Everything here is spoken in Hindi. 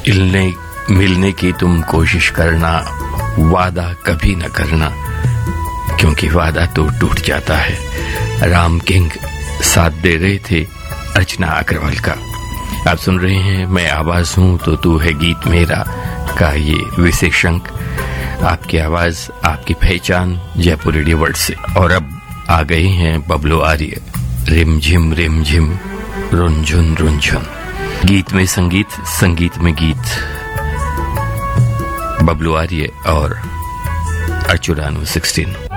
मिलने की तुम कोशिश करना, वादा कभी न करना, क्योंकि वादा तो टूट जाता है। राम किंग साथ दे रहे थे अर्चना अग्रवाल का। आप सुन रहे हैं मैं आवाज हूं तो तू है गीत मेरा का ये विशेष अंक। आपकी आवाज, आपकी पहचान जयपुर रेडियो वर्ल्ड से। और अब आ गए हैं बबलू आर्य, रिमझिम रिमझिम रुनझुन रुनझुन। गीत में संगीत, संगीत में गीत। बबलू आर्य और अर्चुरानू 16।